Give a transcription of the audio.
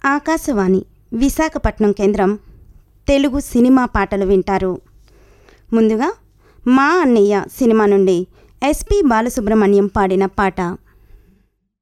ఆకాశవాణి విశాఖపట్నం కేంద్రం తెలుగు సినిమా పాటలు వింటారు. ముందుగా మా అన్నయ్య సినిమా నుండి ఎస్పి బాలసుబ్రహ్మణ్యం పాడిన పాట.